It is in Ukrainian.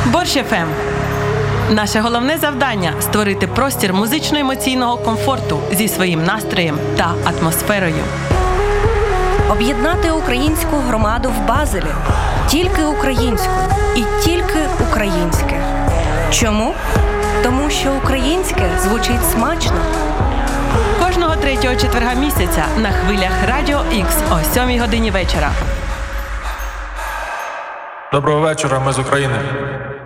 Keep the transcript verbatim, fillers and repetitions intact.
Борщ еф ем. Наше головне завдання – створити простір музично-емоційного комфорту зі своїм настроєм та атмосферою. Об'єднати українську громаду в Базелі. Тільки українською і тільки українське. Чому? Тому що українське звучить смачно. Кожного третього четверга місяця на хвилях Радіо Ікс о сьомій годині вечора. Доброго вечора, ми з України.